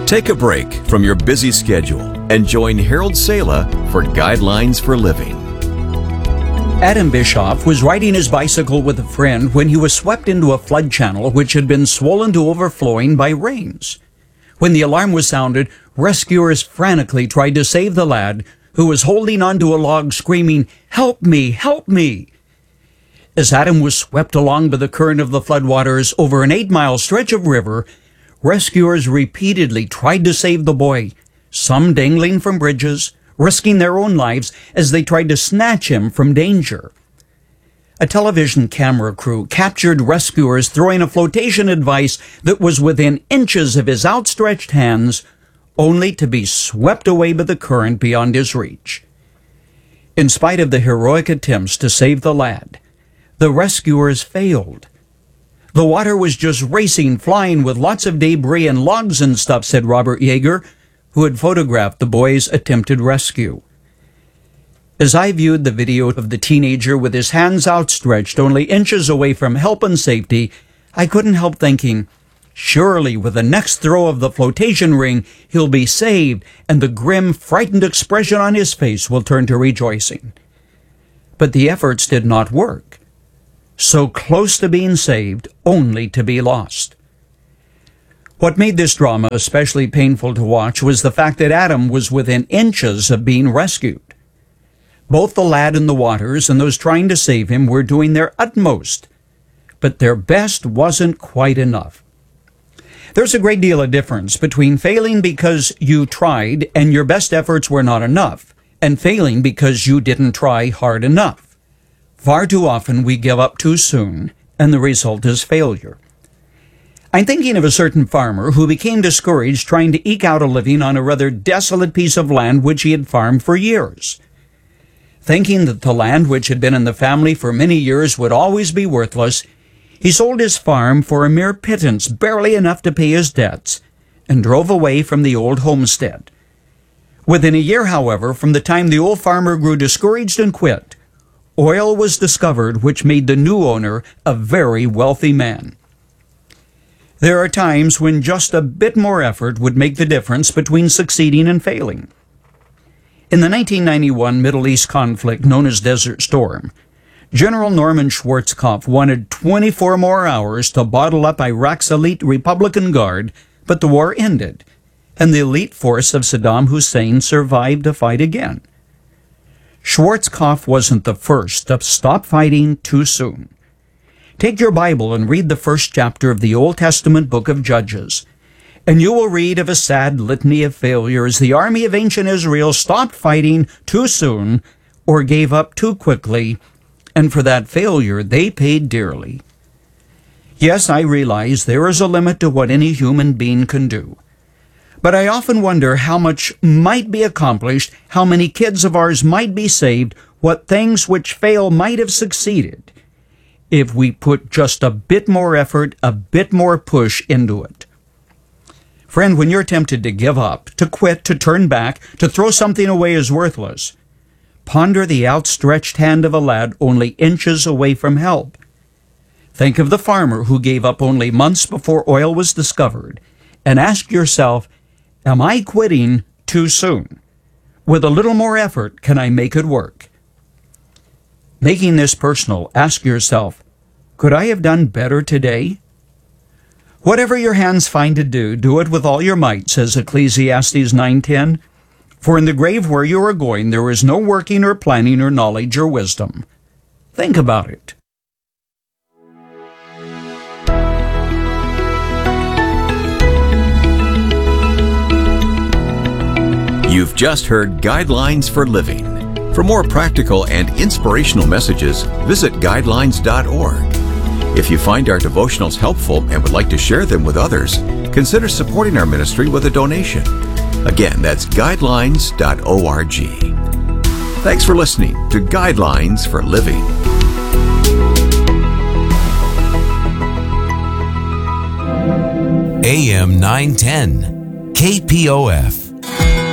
Take a break from your busy schedule and join Harold Sala for Guidelines for Living. Adam Bischoff was riding his bicycle with a friend when he was swept into a flood channel which had been swollen to overflowing by rains. When the alarm was sounded, rescuers frantically tried to save the lad, who was holding onto a log screaming, "Help me! Help me!" As Adam was swept along by the current of the floodwaters over an 8-mile stretch of river, rescuers repeatedly tried to save the boy, some dangling from bridges, risking their own lives as they tried to snatch him from danger. A television camera crew captured rescuers throwing a flotation device that was within inches of his outstretched hands, only to be swept away by the current beyond his reach. In spite of the heroic attempts to save the lad, the rescuers failed. The water was just racing, flying with lots of debris and logs and stuff, said Robert Yeager, who had photographed the boy's attempted rescue. As I viewed the video of the teenager with his hands outstretched only inches away from help and safety, I couldn't help thinking, surely with the next throw of the flotation ring, he'll be saved, and the grim, frightened expression on his face will turn to rejoicing. But the efforts did not work. So close to being saved, only to be lost. What made this drama especially painful to watch was the fact that Adam was within inches of being rescued. Both the lad in the waters and those trying to save him were doing their utmost, but their best wasn't quite enough. There's a great deal of difference between failing because you tried and your best efforts were not enough, and failing because you didn't try hard enough. Far too often we give up too soon, and the result is failure. I'm thinking of a certain farmer who became discouraged trying to eke out a living on a rather desolate piece of land which he had farmed for years. Thinking that the land which had been in the family for many years would always be worthless, he sold his farm for a mere pittance, barely enough to pay his debts, and drove away from the old homestead. Within a year, however, from the time the old farmer grew discouraged and quit, oil was discovered which made the new owner a very wealthy man. There are times when just a bit more effort would make the difference between succeeding and failing. In the 1991 Middle East conflict known as Desert Storm, General Norman Schwarzkopf wanted 24 more hours to bottle up Iraq's elite Republican Guard, but the war ended, and the elite force of Saddam Hussein survived to fight again. Schwarzkopf wasn't the first to stop fighting too soon. Take your Bible and read the first chapter of the Old Testament book of Judges, and you will read of a sad litany of failure as the army of ancient Israel stopped fighting too soon or gave up too quickly, and for that failure they paid dearly. Yes, I realize there is a limit to what any human being can do. But I often wonder how much might be accomplished, how many kids of ours might be saved, what things which fail might have succeeded, if we put just a bit more effort, a bit more push into it. Friend, when you're tempted to give up, to quit, to turn back, to throw something away as worthless, ponder the outstretched hand of a lad only inches away from help. Think of the farmer who gave up only months before oil was discovered, and ask yourself, am I quitting too soon? With a little more effort, can I make it work? Making this personal, ask yourself, could I have done better today? Whatever your hands find to do, do it with all your might, says Ecclesiastes 9:10. For in the grave where you are going, there is no working or planning or knowledge or wisdom. Think about it. You've just heard Guidelines for Living. For more practical and inspirational messages, visit guidelines.org. If you find our devotionals helpful and would like to share them with others, consider supporting our ministry with a donation. Again, that's guidelines.org. Thanks for listening to Guidelines for Living. AM 910, KPOF.